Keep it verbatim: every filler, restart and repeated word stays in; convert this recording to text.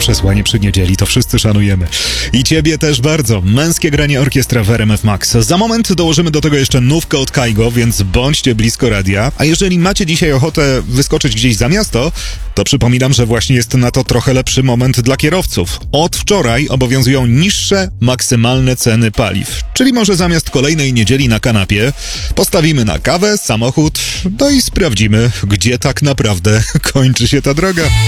przesłanie przy niedzieli, to wszyscy szanujemy. I ciebie też bardzo. Męskie granie orkiestra w R M F Max. Za moment dołożymy do tego jeszcze nówkę od Kaigo, więc bądźcie blisko radia. A jeżeli macie dzisiaj ochotę wyskoczyć gdzieś za miasto, to przypominam, że właśnie jest na to trochę lepszy moment dla kierowców. Od wczoraj obowiązują niższe maksymalne ceny paliw. Czyli może zamiast kolejnej niedzieli na kanapie postawimy na kawę, samochód, no i sprawdzimy, gdzie tak naprawdę kończy się ta droga.